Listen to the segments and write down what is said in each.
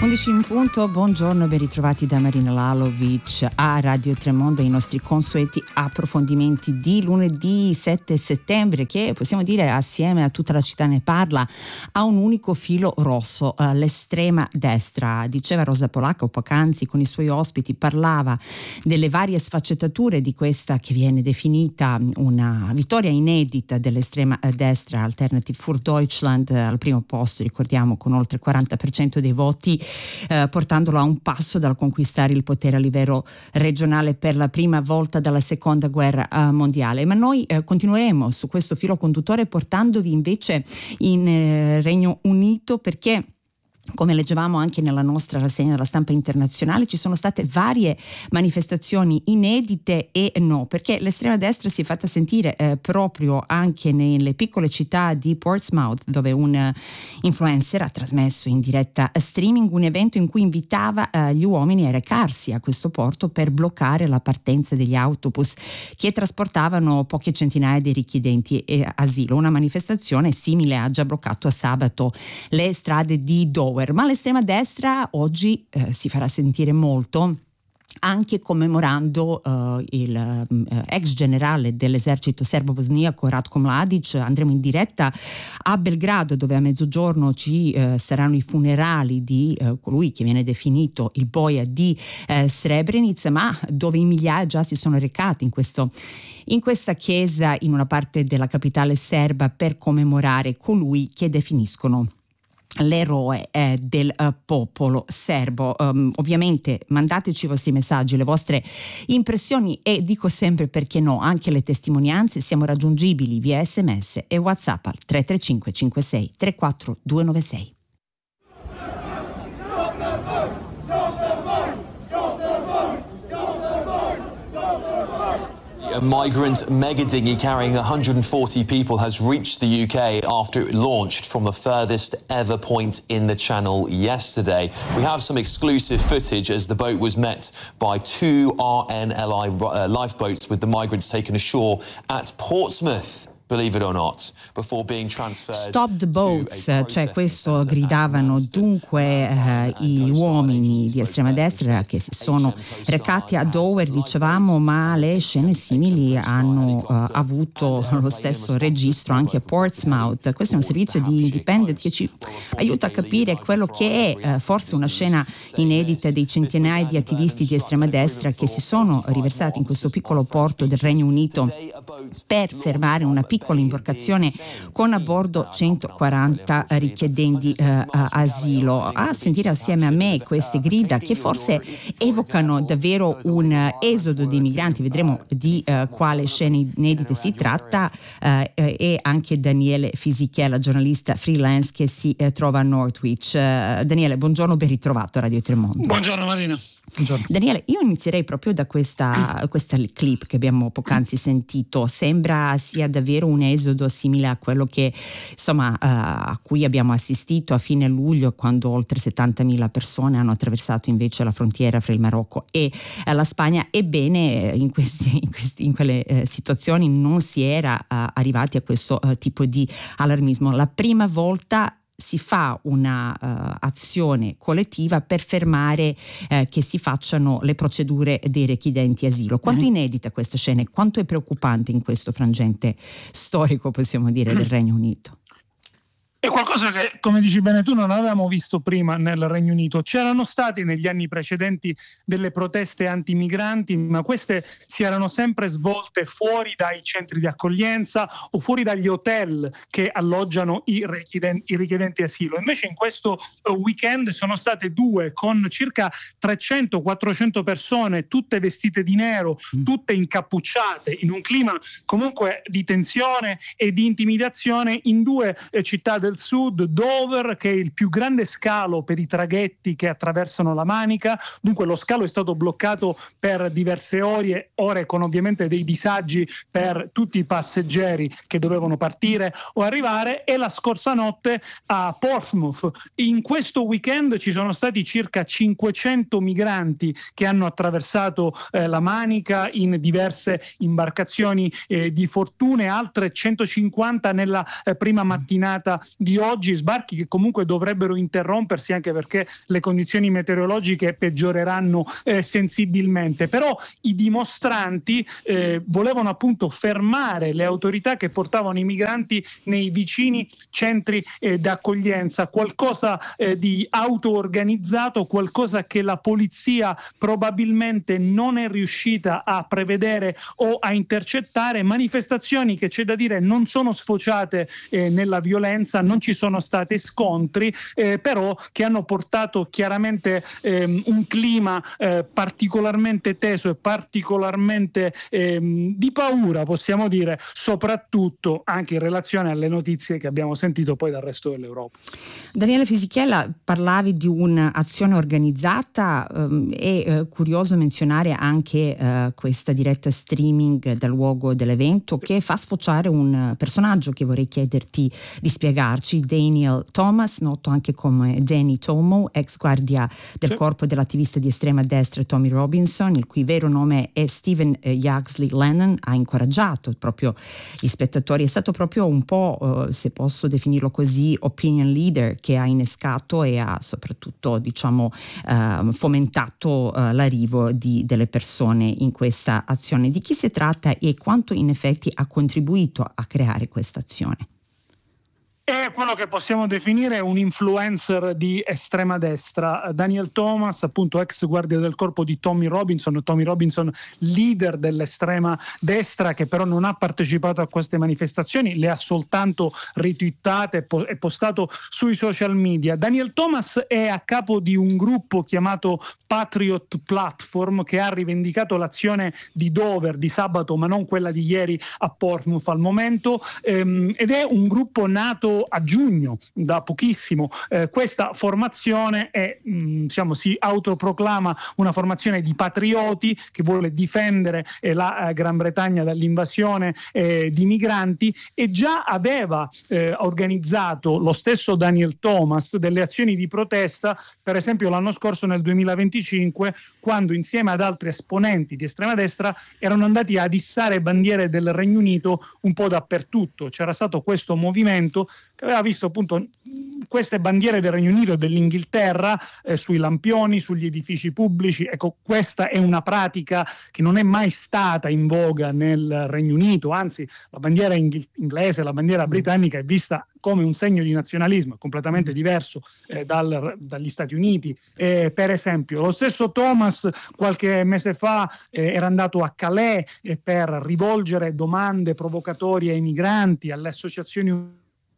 11 in punto, buongiorno e ben ritrovati da Marina Lalovic a Radio Tremondo, i nostri consueti approfondimenti di lunedì 7 settembre che possiamo dire assieme a tutta la città ne parla ha un unico filo rosso, l'estrema destra. Diceva Rosa Polacco poc'anzi con i suoi ospiti, parlava delle varie sfaccettature di questa che viene definita una vittoria inedita dell'estrema destra, Alternative für Deutschland al primo posto, ricordiamo con oltre il 40% dei voti, portandolo a un passo dal conquistare il potere a livello regionale per la prima volta dalla seconda guerra mondiale. Ma noi continueremo su questo filo conduttore portandovi invece in Regno Unito, perché come leggevamo anche nella nostra rassegna della stampa internazionale ci sono state varie manifestazioni inedite e no, perché l'estrema destra si è fatta sentire proprio anche nelle piccole città di Portsmouth, dove un influencer ha trasmesso in diretta streaming un evento in cui invitava gli uomini a recarsi a questo porto per bloccare la partenza degli autobus che trasportavano poche centinaia di richiedenti asilo. Una manifestazione simile ha già bloccato a sabato le strade di Dover. Ma l'estrema destra oggi si farà sentire molto, anche commemorando il ex generale dell'esercito serbo-bosniaco Ratko Mladic. Andremo in diretta a Belgrado, dove a mezzogiorno ci saranno i funerali di colui che viene definito il boia di Srebrenica, ma dove in migliaia già si sono recati in questa chiesa in una parte della capitale serba per commemorare colui che definiscono l'eroe del popolo serbo. Ovviamente mandateci i vostri messaggi, le vostre impressioni e dico sempre perché no, anche le testimonianze. Siamo raggiungibili via SMS e WhatsApp al 335 56 34 296. A migrant mega dinghy carrying 140 people has reached the UK after it launched from the furthest ever point in the Channel yesterday. We have some exclusive footage as the boat was met by two RNLI lifeboats with the migrants taken ashore at Portsmouth. Believe it or not, before being transferred. Stop the boats, cioè questo gridavano dunque gli uomini di estrema destra che si sono recati a Dover, dicevamo, ma le scene simili hanno avuto lo stesso registro anche a Portsmouth. Questo è un servizio di Independent che ci aiuta a capire quello che è forse una scena inedita dei centinaia di attivisti di estrema destra che si sono riversati in questo piccolo porto del Regno Unito per fermare una piccola imbarcazione con a bordo 140 richiedenti asilo. A sentire assieme a me queste grida che forse evocano davvero un esodo dei migranti, vedremo di quale scene inedite si tratta, e anche Daniele Fisichella, giornalista freelance che si trova a Norwich. Daniele, buongiorno, ben ritrovato a Radio Tremondo. Buongiorno Marina. Buongiorno. Daniele, io inizierei proprio da questa clip che abbiamo poc'anzi sentito. Sembra sia davvero un esodo simile a quello che a cui abbiamo assistito a fine luglio, quando oltre 70.000 persone hanno attraversato invece la frontiera fra il Marocco e la Spagna. Ebbene, in quelle situazioni non si era arrivati a questo tipo di allarmismo. La prima volta si fa una azione collettiva per fermare che si facciano le procedure dei richiedenti asilo. Quanto inedita questa scena e quanto è preoccupante in questo frangente storico, possiamo dire, del Regno Unito? È qualcosa che, come dici bene tu, non avevamo visto prima nel Regno Unito. C'erano stati negli anni precedenti delle proteste antimigranti, ma queste si erano sempre svolte fuori dai centri di accoglienza o fuori dagli hotel che alloggiano i richiedenti asilo. Invece in questo weekend sono state due, con circa 300-400 persone, tutte vestite di nero, tutte incappucciate, in un clima comunque di tensione e di intimidazione, in due città del sud, Dover, che è il più grande scalo per i traghetti che attraversano la Manica. Dunque lo scalo è stato bloccato per diverse ore con ovviamente dei disagi per tutti i passeggeri che dovevano partire o arrivare, e la scorsa notte a Portsmouth. In questo weekend ci sono stati circa 500 migranti che hanno attraversato la Manica in diverse imbarcazioni di fortuna, altre 150 nella prima mattinata di oggi, sbarchi che comunque dovrebbero interrompersi anche perché le condizioni meteorologiche peggioreranno sensibilmente. Però i dimostranti volevano appunto fermare le autorità che portavano i migranti nei vicini centri d'accoglienza, qualcosa di auto-organizzato, qualcosa che la polizia probabilmente non è riuscita a prevedere o a intercettare, manifestazioni che, c'è da dire, non sono sfociate nella violenza, non ci sono stati scontri, però che hanno portato chiaramente un clima particolarmente teso e particolarmente di paura, possiamo dire, soprattutto anche in relazione alle notizie che abbiamo sentito poi dal resto dell'Europa. Daniele Fisichella, parlavi di un'azione organizzata, è curioso menzionare anche questa diretta streaming dal luogo dell'evento che fa sfociare un personaggio che vorrei chiederti di spiegarci, Daniel Thomas, noto anche come Danny Tomo, ex guardia del corpo dell'attivista di estrema destra Tommy Robinson, il cui vero nome è Stephen Yaxley Lennon. Ha incoraggiato proprio gli spettatori, è stato proprio un po', se posso definirlo così, opinion leader, che ha innescato e ha soprattutto, diciamo, fomentato l'arrivo delle persone in questa azione. Di chi si tratta e quanto in effetti ha contribuito a creare questa azione? È quello che possiamo definire un influencer di estrema destra. Daniel Thomas, appunto ex guardia del corpo di Tommy Robinson, leader dell'estrema destra, che però non ha partecipato a queste manifestazioni, le ha soltanto ritwittate e postato sui social media. Daniel Thomas è a capo di un gruppo chiamato Patriot Platform, che ha rivendicato l'azione di Dover di sabato, ma non quella di ieri a Portsmouth al momento, ed è un gruppo nato a giugno, da pochissimo. Questa formazione si autoproclama una formazione di patrioti che vuole difendere la Gran Bretagna dall'invasione di migranti, e già aveva organizzato lo stesso Daniel Thomas delle azioni di protesta, per esempio l'anno scorso nel 2025, quando insieme ad altri esponenti di estrema destra erano andati ad issare bandiere del Regno Unito un po' dappertutto. C'era stato questo movimento che aveva visto appunto queste bandiere del Regno Unito e dell'Inghilterra sui lampioni, sugli edifici pubblici. Ecco, questa è una pratica che non è mai stata in voga nel Regno Unito, anzi la bandiera inglese, la bandiera britannica è vista come un segno di nazionalismo completamente diverso dagli Stati Uniti. Per esempio, lo stesso Thomas qualche mese fa era andato a Calais per rivolgere domande provocatorie ai migranti, alle associazioni.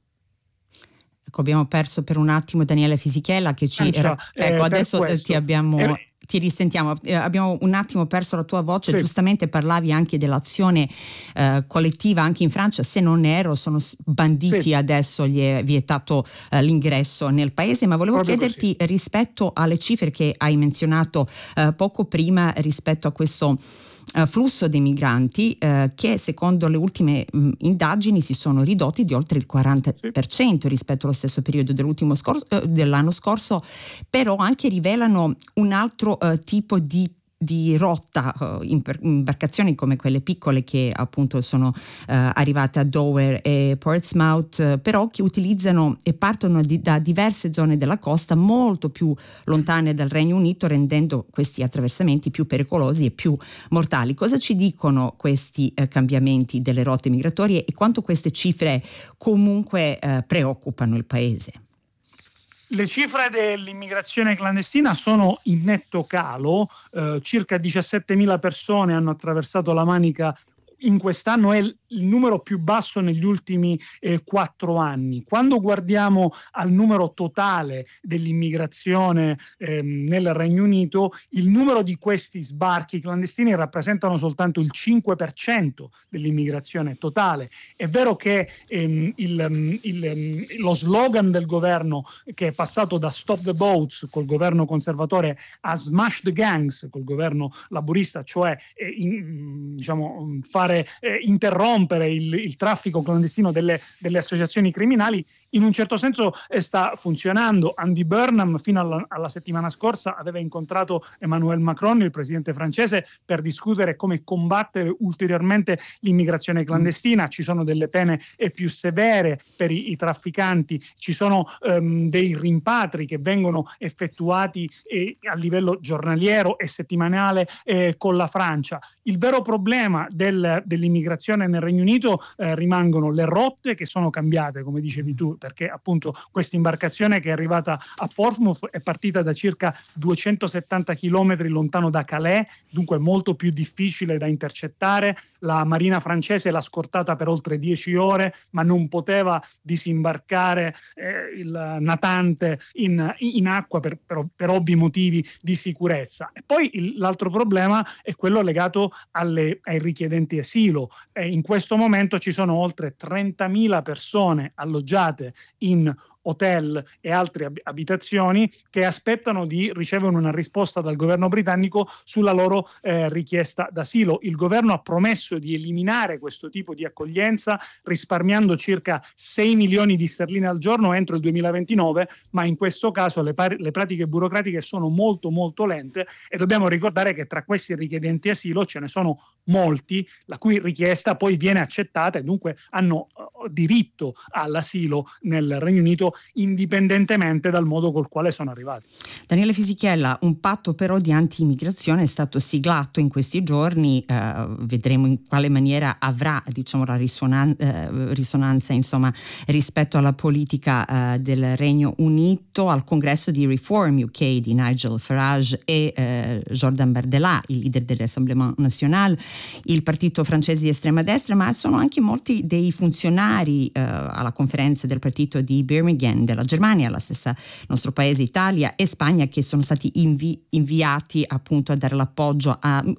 Abbiamo perso per un attimo Daniele Fisichella che adesso ti risentiamo. Abbiamo un attimo perso la tua voce. Sì. Giustamente parlavi anche dell'azione collettiva anche in Francia. Se non ero, sono banditi, sì. Adesso gli è vietato l'ingresso nel paese, ma volevo chiederti rispetto alle cifre che hai menzionato poco prima, rispetto a questo flusso dei migranti che secondo le ultime indagini si sono ridotti di oltre il 40% rispetto allo stesso periodo dell'anno scorso, però anche rivelano un altro tipo di rotta, imbarcazioni come quelle piccole che appunto sono arrivate a Dover e Portsmouth, però che utilizzano e partono da diverse zone della costa molto più lontane dal Regno Unito, rendendo questi attraversamenti più pericolosi e più mortali. Cosa ci dicono questi cambiamenti delle rotte migratorie e quanto queste cifre comunque preoccupano il paese? Le cifre dell'immigrazione clandestina sono in netto calo, circa 17.000 persone hanno attraversato la Manica in quest'anno, è il numero più basso negli ultimi 4 anni. Quando guardiamo al numero totale dell'immigrazione nel Regno Unito, il numero di questi sbarchi clandestini rappresentano soltanto il 5% dell'immigrazione totale. È vero che lo slogan del governo, che è passato da Stop the Boats col governo conservatore a Smash the Gangs col governo laburista, cioè interrompere il traffico clandestino delle associazioni criminali, in un certo senso sta funzionando. Andy Burnham fino alla settimana scorsa aveva incontrato Emmanuel Macron, il presidente francese, per discutere come combattere ulteriormente l'immigrazione clandestina. Ci sono delle pene più severe per i trafficanti, ci sono dei rimpatri che vengono effettuati a livello giornaliero e settimanale con la Francia. Il vero problema dell'immigrazione nel Regno Unito rimangono le rotte, che sono cambiate, come dicevi tu, perché appunto questa imbarcazione che è arrivata a Portsmouth è partita da circa 270 chilometri lontano da Calais, dunque molto più difficile da intercettare. La marina francese l'ha scortata per oltre 10 ore, ma non poteva disimbarcare il natante in acqua per ovvi motivi di sicurezza. E poi l'altro problema è quello legato ai richiedenti asilo. In questo momento ci sono oltre 30.000 persone alloggiate in hotel e altre abitazioni che aspettano di ricevere una risposta dal governo britannico sulla loro richiesta d'asilo. Il governo ha promesso di eliminare questo tipo di accoglienza risparmiando circa 6 milioni di sterline al giorno entro il 2029, ma in questo caso le pratiche burocratiche sono molto molto lente e dobbiamo ricordare che tra questi richiedenti asilo ce ne sono molti la cui richiesta poi viene accettata e dunque hanno diritto all'asilo nel Regno Unito indipendentemente dal modo col quale sono arrivati. Daniele Fisichella, un patto però di anti-immigrazione è stato siglato in questi giorni, vedremo in quale maniera avrà, diciamo, la risonanza insomma rispetto alla politica del Regno Unito. Al congresso di Reform UK di Nigel Farage e Jordan Bardella, il leader del Rassemblement National, il partito francese di estrema destra, ma sono anche molti dei funzionari alla conferenza del partito di Birmingham della Germania, la stessa nostro paese Italia e Spagna, che sono stati inviati appunto a dare l'appoggio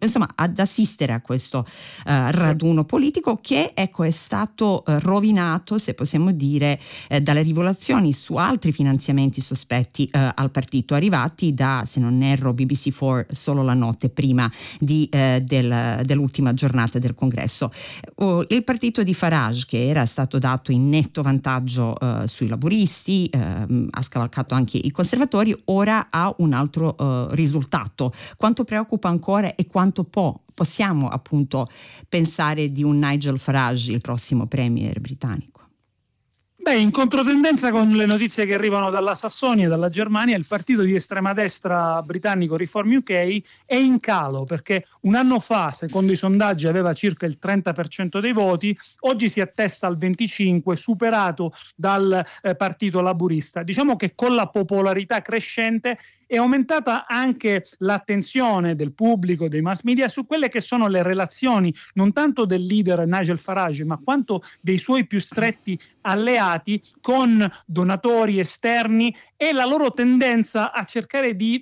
ad assistere a questo raduno politico che è stato rovinato, se possiamo dire, dalle rivelazioni su altri finanziamenti sospetti al partito arrivati da, se non erro, BBC4 solo la notte prima dell'ultima giornata del congresso. Il partito di Farage, che era stato dato in netto vantaggio sui laburisti, ha scavalcato anche i conservatori, ora ha un altro risultato. Quanto preoccupa ancora e quanto possiamo appunto pensare di un Nigel Farage, il prossimo premier britannico? In controtendenza con le notizie che arrivano dalla Sassonia e dalla Germania, il partito di estrema destra britannico Reform UK è in calo, perché un anno fa, secondo i sondaggi, aveva circa il 30% dei voti, oggi si attesta al 25%, superato dal partito laburista. Diciamo che con la popolarità crescente è aumentata anche l'attenzione del pubblico, dei mass media, su quelle che sono le relazioni non tanto del leader Nigel Farage, ma quanto dei suoi più stretti alleati con donatori esterni e la loro tendenza a cercare di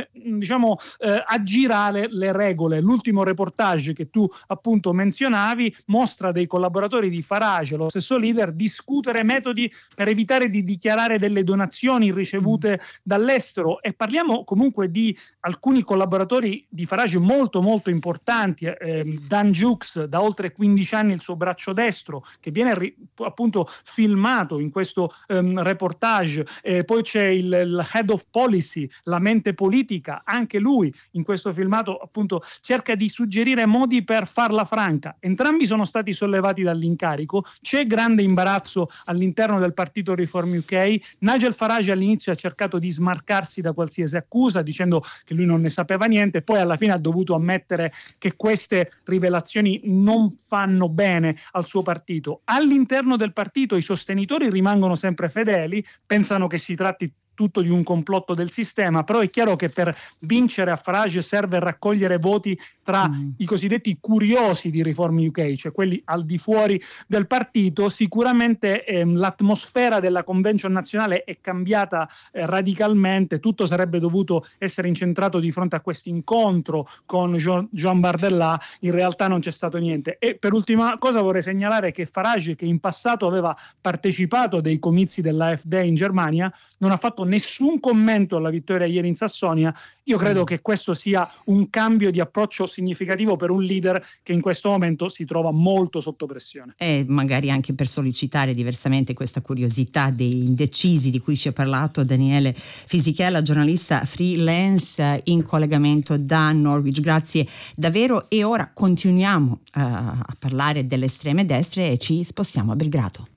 aggirare le regole. L'ultimo reportage che tu appunto menzionavi mostra dei collaboratori di Farage, lo stesso leader, discutere metodi per evitare di dichiarare delle donazioni ricevute dall'estero, e parliamo comunque di alcuni collaboratori di Farage molto molto importanti. Dan Jukes, da oltre 15 anni il suo braccio destro, che viene appunto filmato in questo reportage. Poi c'è il head of policy, la mente politica, anche lui in questo filmato appunto cerca di suggerire modi per farla franca. Entrambi sono stati sollevati dall'incarico, c'è grande imbarazzo all'interno del partito Reform UK. Nigel Farage all'inizio ha cercato di smarcarsi da qualsiasi accusa dicendo che lui non ne sapeva niente, poi alla fine ha dovuto ammettere che queste rivelazioni non fanno bene al suo partito. All'interno del partito i sostenitori rimangono sempre fedeli, pensano che si tratti tutto di un complotto del sistema, però è chiaro che per vincere a Farage serve raccogliere voti tra i cosiddetti curiosi di Reform UK, cioè quelli al di fuori del partito. Sicuramente l'atmosfera della convention nazionale è cambiata radicalmente, tutto sarebbe dovuto essere incentrato di fronte a questo incontro con Jean Bardella, in realtà non c'è stato niente. E per ultima cosa vorrei segnalare che Farage, che in passato aveva partecipato a dei comizi dell'AfD in Germania, non ha fatto nessun commento alla vittoria ieri in Sassonia, io credo che questo sia un cambio di approccio significativo per un leader che in questo momento si trova molto sotto pressione. E magari anche per sollecitare diversamente questa curiosità dei indecisi di cui ci ha parlato Daniele Fisichella, giornalista freelance in collegamento da Norwich. Grazie davvero, e ora continuiamo a parlare delle estreme destre e ci spostiamo a Belgrado.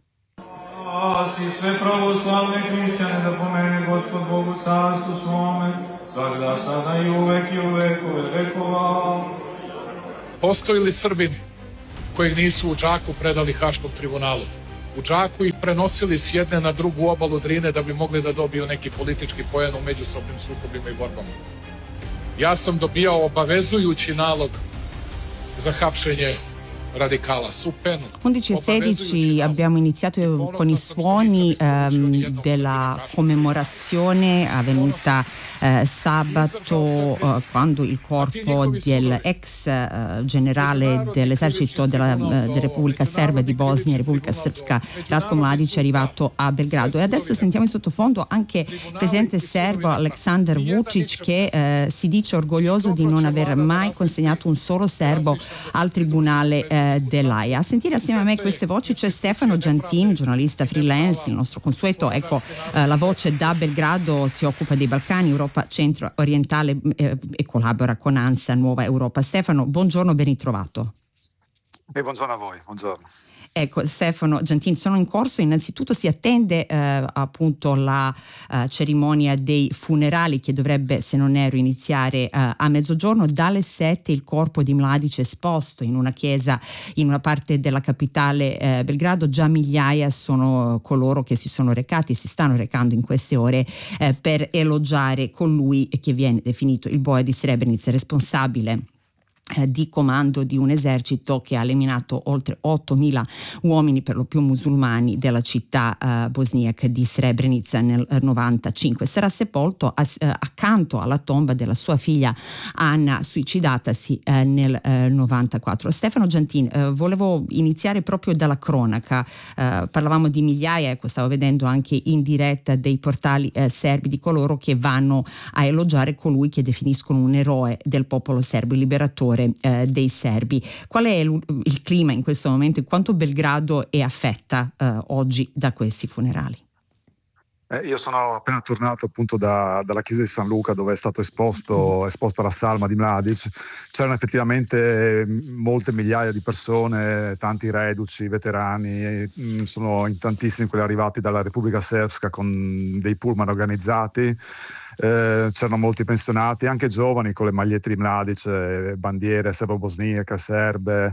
Sve pravoslavne hrišćane da pomene Gospod Bogu carstvu svome, svagda sada i uvek vekove vekova. Postoji li Srbini koji nisu u Džaku predali Haškom tribunalu? U Džaku ih prenosili s jedne na drugu obalu Drine da bi mogli da dobiju neki politički poen u međusobnim sukobima i borbama. Ja sam dobijao obavezujući nalog za hapšenje radicala su Penu. 11:16 abbiamo iniziato con i suoni della commemorazione avvenuta sabato quando il corpo dell'ex generale dell'esercito della Repubblica Serba di Bosnia, Repubblica Srpska, Ratko Mladić, è arrivato a Belgrado. E adesso sentiamo in sottofondo anche il presidente serbo Aleksandar Vučić, che si dice orgoglioso di non aver mai consegnato un solo serbo al tribunale dell'Aia. A sentire assieme a me queste voci c'è Stefano Giantin, giornalista freelance, il nostro consueto, la voce da Belgrado, si occupa dei Balcani, Europa centro-orientale e collabora con ANSA Nuova Europa. Stefano, buongiorno, ben ritrovato. Buongiorno a voi, buongiorno. Ecco, Stefano Giantin, sono in corso, innanzitutto si attende appunto la cerimonia dei funerali che dovrebbe, se non erro, iniziare a mezzogiorno. Dalle 7 il corpo di Mladić è esposto in una chiesa in una parte della capitale Belgrado. Già migliaia sono coloro che si stanno recando in queste ore per elogiare colui che viene definito il boia di Srebrenica, responsabile di comando di un esercito che ha eliminato oltre 8.000 uomini, per lo più musulmani, della città bosniaca di Srebrenica nel 95. Sarà sepolto accanto alla tomba della sua figlia Anna, suicidatasi nel 94. Stefano Giantin, volevo iniziare proprio dalla cronaca. Parlavamo di migliaia, stavo vedendo anche in diretta dei portali serbi, di coloro che vanno a elogiare colui che definiscono un eroe del popolo serbo, il liberatore dei serbi. Qual è il clima in questo momento e quanto Belgrado è affetta oggi da questi funerali? Io sono appena tornato appunto dalla chiesa di San Luca, dove è stato esposta la salma di Mladić. C'erano effettivamente molte migliaia di persone, tanti reduci, veterani, sono in tantissimi quelli arrivati dalla Repubblica Srpska con dei pullman organizzati. C'erano molti pensionati, anche giovani, con le magliette di Mladić, bandiere serbo-bosniache, serbe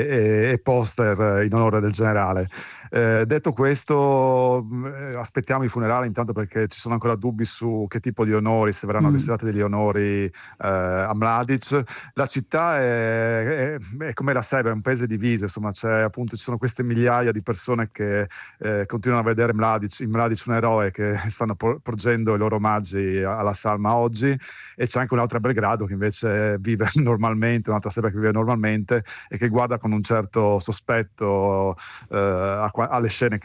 e poster in onore del generale. Detto questo, aspettiamo i funerali intanto, perché ci sono ancora dubbi su che tipo di onori, se verranno riservati degli onori a Mladić. La città è come la Serbia, è un paese diviso, insomma ci sono queste migliaia di persone che continuano a vedere in Mladić un eroe, che stanno porgendo i loro omaggi alla salma oggi, e c'è anche un'altra Belgrado che invece vive normalmente, un'altra Serbia che vive normalmente e che guarda con un certo sospetto alle scene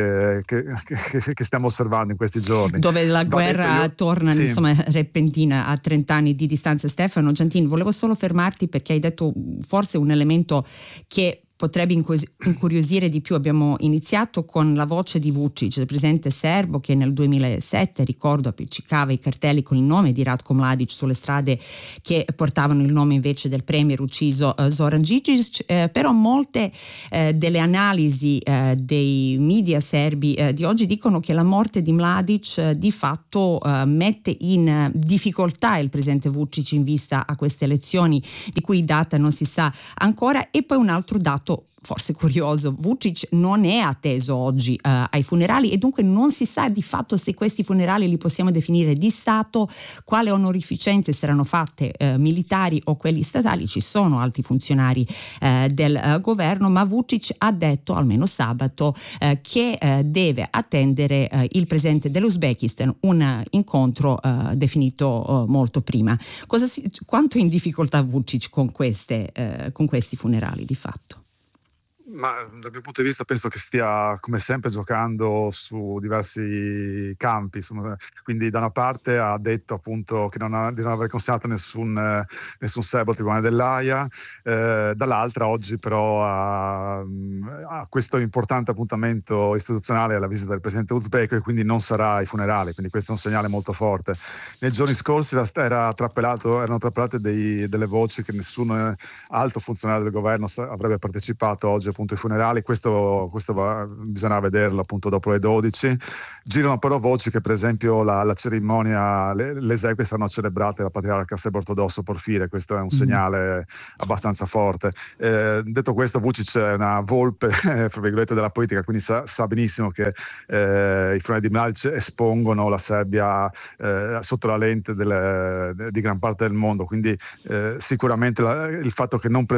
che stiamo osservando in questi giorni. Dove la guerra torna repentina a 30 anni di distanza. Stefano Giantin, volevo solo fermarti perché hai detto forse un elemento che potrebbe incuriosire di più. Abbiamo iniziato con la voce di Vučić, il presidente serbo, che nel 2007, ricordo, appiccicava i cartelli con il nome di Ratko Mladić sulle strade che portavano il nome invece del premier ucciso Zoran Đinđić. Però molte delle analisi dei media serbi di oggi dicono che la morte di Mladić di fatto mette in difficoltà il presidente Vučić in vista a queste elezioni, di cui data non si sa ancora. E poi un altro dato forse curioso: Vučić non è atteso oggi ai funerali, e dunque non si sa di fatto se questi funerali li possiamo definire di Stato, quale onorificenze saranno fatte, militari o quelli statali. Ci sono alti funzionari del governo, ma Vučić ha detto, almeno sabato, che deve attendere il presidente dell'Uzbekistan, un incontro definito molto prima. Quanto è in difficoltà Vučić con questi funerali di fatto? Ma dal mio punto di vista penso che stia come sempre giocando su diversi campi, insomma. Quindi da una parte ha detto appunto che di non aver consegnato nessun serbo al Tribunale dell'Aia, dall'altra oggi però ha questo importante appuntamento istituzionale alla visita del presidente uzbeko e quindi non sarà ai funerali, quindi questo è un segnale molto forte. Nei giorni scorsi erano trappelate delle voci che nessun alto funzionario del governo avrebbe partecipato oggi appunto ai funerali. Questo bisognerà vederlo appunto dopo le 12. Girano però voci che per esempio la cerimonia, le esequie saranno celebrate dalla patriarca serbo-ortodosso Porfire. Questo è un segnale abbastanza forte. Detto questo, Vučić è una volpe fra virgolette della politica, quindi sa benissimo che i funerali di Mladić espongono la Serbia sotto la lente di gran parte del mondo, quindi sicuramente il fatto che non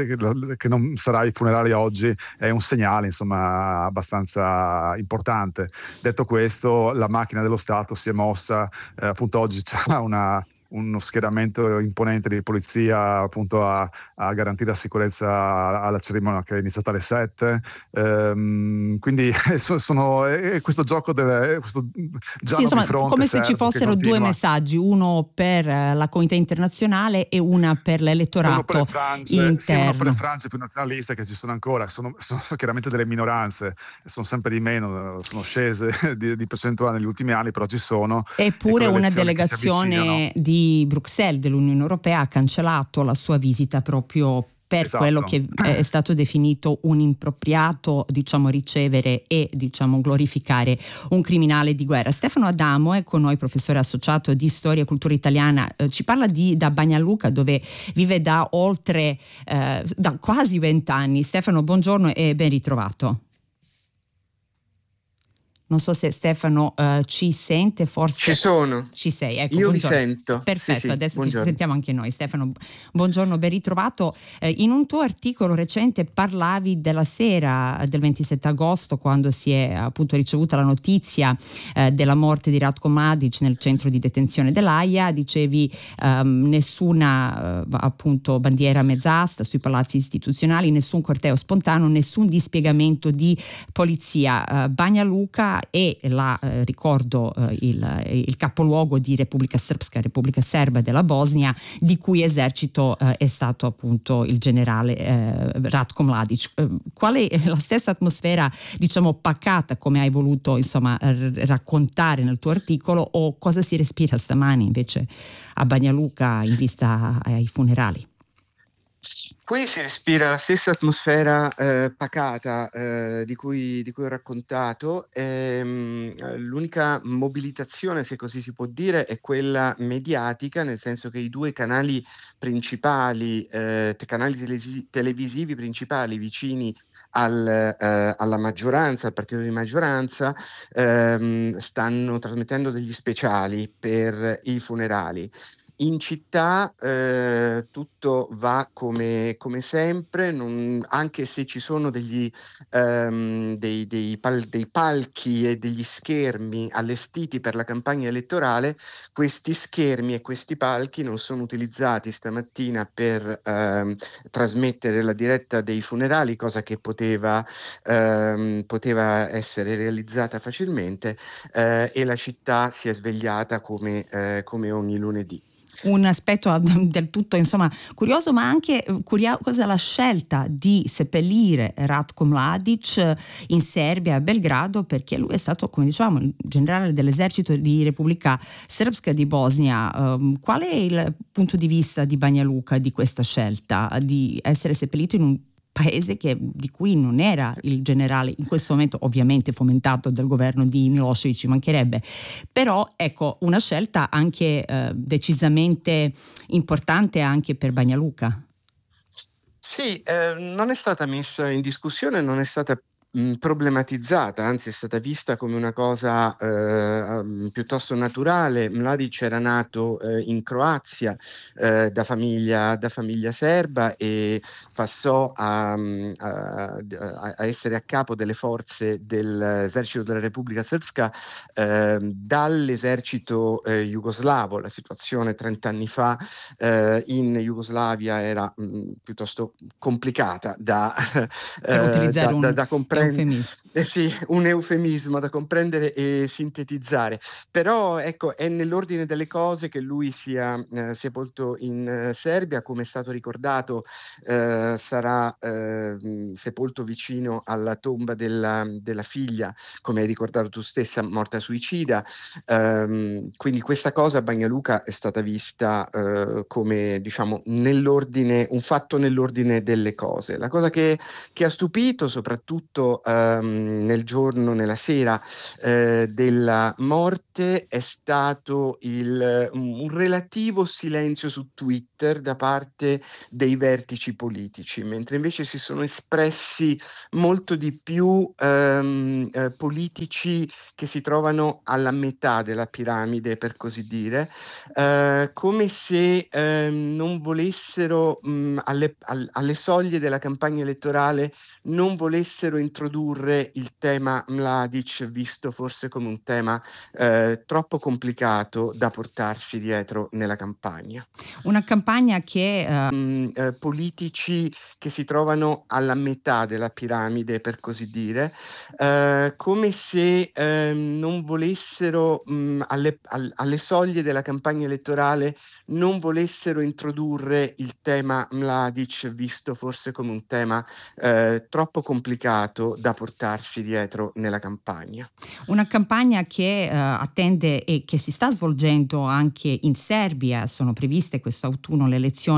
sarà ai funerali oggi è un segnale, insomma, abbastanza importante. Detto questo, la macchina dello Stato si è mossa, appunto oggi c'è uno schieramento imponente di polizia appunto a garantire la sicurezza alla cerimonia che è iniziata alle 7, quindi questo gioco questo sì, insomma, di fronte come se ci fossero due messaggi, uno per la comunità internazionale e una per l'elettorato interno. Uno per le frange più nazionaliste che ci sono ancora, sono chiaramente delle minoranze, sono sempre di meno, sono scese di percentuale negli ultimi anni, però ci sono. Eppure una delegazione di Bruxelles dell'Unione Europea ha cancellato la sua visita proprio per quello che è stato definito un impropriato, ricevere e glorificare un criminale di guerra. Stefano Adamo è con noi, professore associato di storia e cultura italiana, ci parla da Banja Luka, dove vive da quasi 20 anni. Stefano, buongiorno e ben ritrovato. Non so se Stefano ci sente, forse. Ci sono. Ci sei, ecco. Io buongiorno. vi sento. Perfetto, sì, adesso buongiorno. Ci sentiamo anche noi. Stefano, buongiorno, ben ritrovato. In un tuo articolo recente parlavi della sera del 27 agosto, quando si è appunto ricevuta la notizia della morte di Ratko Mladić nel centro di detenzione dell'Aia. Dicevi nessuna appunto bandiera a mezz'asta sui palazzi istituzionali, nessun corteo spontaneo, nessun dispiegamento di polizia. Banja Luka e ricordo il capoluogo di Repubblica Srpska, Repubblica Serba della Bosnia, di cui esercito è stato appunto il generale Ratko Mladić. Qual è la stessa atmosfera, pacata, come hai voluto raccontare nel tuo articolo, o cosa si respira stamani invece a Banja Luka in vista ai funerali? Qui si respira la stessa atmosfera pacata di cui ho raccontato. L'unica mobilitazione, se così si può dire, è quella mediatica, nel senso che i due canali principali, televisivi principali vicini alla maggioranza, al partito di maggioranza, stanno trasmettendo degli speciali per i funerali. In città tutto va come sempre, anche se ci sono dei palchi e degli schermi allestiti per la campagna elettorale. Questi schermi e questi palchi non sono utilizzati stamattina per trasmettere la diretta dei funerali, cosa che poteva essere realizzata facilmente, e la città si è svegliata come ogni lunedì. Un aspetto del tutto curioso, ma anche curiosa la scelta di seppellire Ratko Mladić in Serbia, a Belgrado, perché lui è stato, come dicevamo, il generale dell'esercito di Repubblica Srpska di Bosnia. Qual è il punto di vista di Banja Luka di questa scelta di essere seppellito in un paese di cui non era il generale, in questo momento ovviamente fomentato dal governo di Milošević, ci mancherebbe, però ecco una scelta anche decisamente importante anche per Banja Luka? Sì, non è stata messa in discussione, non è stata problematizzata, anzi è stata vista come una cosa piuttosto naturale. Mladic era nato in Croazia da famiglia serba e passò a essere a capo delle forze dell'esercito della Repubblica Srpska dall'esercito jugoslavo. La situazione 30 anni fa in Jugoslavia era piuttosto complicata per utilizzare un comprendere. eufemismo. Sì, un eufemismo da comprendere e sintetizzare. Però ecco, è nell'ordine delle cose che lui sia sepolto in Serbia. Come è stato ricordato, sarà sepolto vicino alla tomba della figlia, come hai ricordato tu stessa, morta suicida. Quindi questa cosa a Banja Luka è stata vista come, diciamo, un fatto nell'ordine delle cose. La cosa che ha stupito, soprattutto nella sera della morte, è stato un relativo silenzio su Twitter da parte dei vertici politici, mentre invece si sono espressi molto di più politici che si trovano alla metà della piramide, per così dire, come se non volessero, alle soglie della campagna elettorale, non volessero introdurre il tema Mladic, visto forse come un tema troppo complicato da portarsi dietro nella campagna. Una campagna che politici che si trovano alla metà della piramide, per così dire, come se non volessero, alle soglie della campagna elettorale, non volessero introdurre il tema Mladic, visto forse come un tema troppo complicato da portarsi dietro nella campagna. Una campagna che attende e che si sta svolgendo anche in Serbia. Sono previste questo autunno le elezioni